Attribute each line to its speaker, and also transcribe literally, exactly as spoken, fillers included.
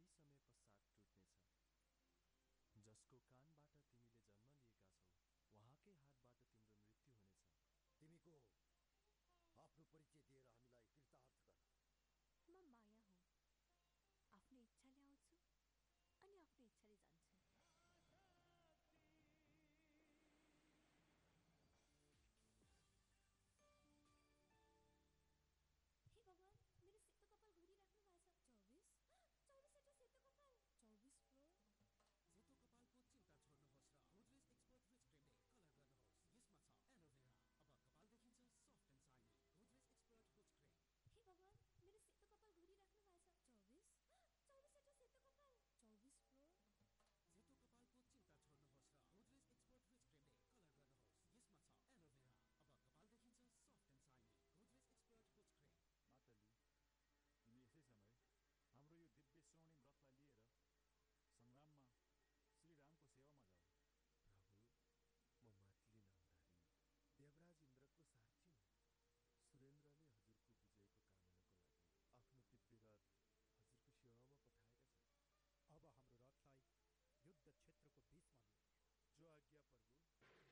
Speaker 1: समय पश्चात टुट्नेछ। जसको कानबाट तिमीले जन्म लिएका छौ उहाँकै हातबाट तिम्रो मृत्यु हुनेछ।
Speaker 2: तिमी को हो? आफ्नो परिचय दिएर हामीलाई कृतार्थ गर।
Speaker 3: म माया हुँ। आफ्नो इच्छाले आउँछु अनि आफ्नो इच्छाले जान्छु।
Speaker 4: हे भगवान, मेरो सेतो कपाल घोरिराख्नु भएको छ।
Speaker 5: चौबिस
Speaker 4: चौबिसवटा सेतो कपाल।
Speaker 5: चौबिस फ्लोर।
Speaker 6: सेतो कपालको चिन्ता छोड्नुहोस् र गोदरेज एक्सपर्ट रिच क्रिमले कलर गर्नुहोस्। यसमा छ एलोभेरा। अब कपाल देखिन्छ soft and shiny. Godrej expert rich cream.
Speaker 4: हे भगवान, मेरो सेतो कपाल घोरिराख्नु भएको छ।
Speaker 5: चौबिस
Speaker 4: चौबिसवटा सेतो कपाल।
Speaker 5: चौबिस फ्लोर।
Speaker 6: सेतो कपालको चिन्ता छोड्नुहोस् र गोदरेज एक्सपर्ट रिच क्रिमले कलर गर्नुहोस्। यसमा छ एलोभेरा। अब कपाल देखिन्छ soft and shiny. Godrej expert rich cream.
Speaker 7: Matali, तिमी यसै समय हाम्रो यो दिव्य श्रवणी व्रतलाई लिएर सङ्ग्राममा श्रीरामको सेवामा जाऊ।
Speaker 1: प्रभु, म मातली नामधारी देवराज इन्द्रको सारथी हुँ। सुरेन्द्रले हजुरको विजयको कामनाको लागि आफ्नो दिव्य रथ हजुरको सेवामा पठाएका छन्।
Speaker 8: अब हाम्रो रथलाई युद्ध क्षेत्रको बीचमा लिएर जाऊ।
Speaker 1: जो आज्ञा प्रभु।